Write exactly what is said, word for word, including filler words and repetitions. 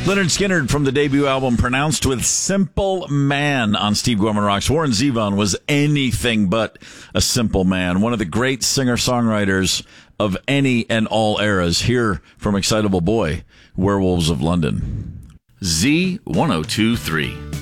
Lynyrd Skynyrd from the debut album Pronounced with Simple Man on Steve Gorman Rocks. Warren Zevon was anything but a simple man. One of the great singer-songwriters of any and all eras. Here from Excitable Boy, Werewolves of London. Z ten twenty-three.